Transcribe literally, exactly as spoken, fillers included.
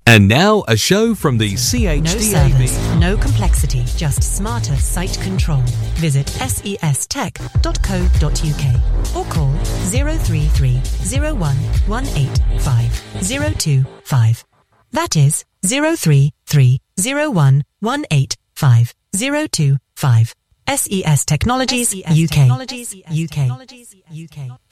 And now a show from the C H D A B. No servers, no complexity, just smarter site control. Visit sestech dot co dot uk or call zero three three zero one one eight five zero two five. That is zero three three zero one one eight five zero two five. S E S Technologies, U K. U K. U K.